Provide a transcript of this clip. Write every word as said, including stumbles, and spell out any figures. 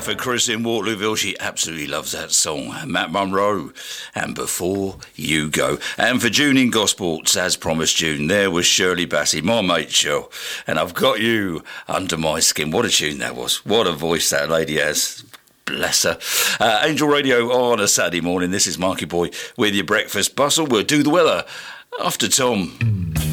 for Chris in Waterlooville. She absolutely loves that song. Matt Monro, and Before You Go. And for June in Gosports, as promised June, there was Shirley Bassey, my mate Shirl. And I've got you under my skin. What a tune that was. What a voice that lady has. Bless her. Uh, Angel Radio on a Saturday morning. This is Marky Boy with your breakfast bustle. We'll do the weather after Tom.